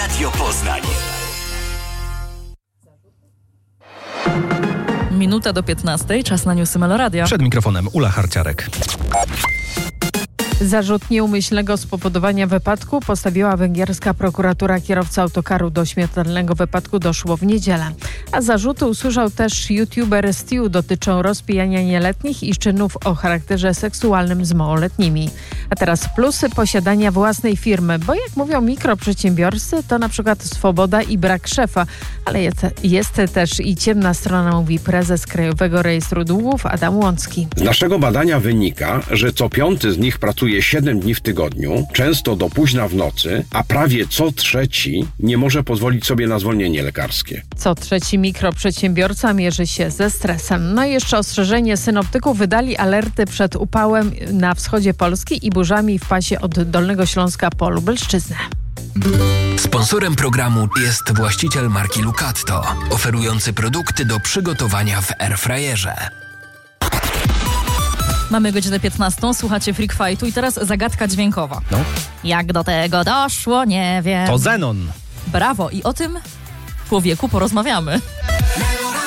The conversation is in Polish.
Radio Poznań. Minuta do 15, czas na newsy Meloradia. Przed mikrofonem Ula Harciarek. Zarzut nieumyślnego spowodowania wypadku postawiła węgierska prokuratura. Kierowca autokaru do śmiertelnego wypadku doszło w niedzielę. A zarzuty usłyszał też youtuber Stu. Dotyczą rozpijania nieletnich i czynów o charakterze seksualnym z małoletnimi. A teraz plusy posiadania własnej firmy, bo jak mówią mikroprzedsiębiorcy, to na przykład swoboda i brak szefa. Ale jest też i ciemna strona, mówi prezes Krajowego Rejestru Długów Adam Łącki. Z naszego badania wynika, że co piąty z nich pracuje 7 dni w tygodniu, często do późna w nocy, a prawie co trzeci nie może pozwolić sobie na zwolnienie lekarskie. Co trzeci mikroprzedsiębiorca mierzy się ze stresem. No i jeszcze ostrzeżenie: synoptyków wydali alerty przed upałem na wschodzie Polski i burzami w pasie od Dolnego Śląska po Lubelszczyznę. Sponsorem programu jest właściciel marki Lucatto, oferujący produkty do przygotowania w airfryerze. Mamy godzinę 15, słuchacie Freak Fightu i teraz zagadka dźwiękowa. No. Jak do tego doszło, nie wiem. To Zenon. Brawo, i o tym człowieku porozmawiamy.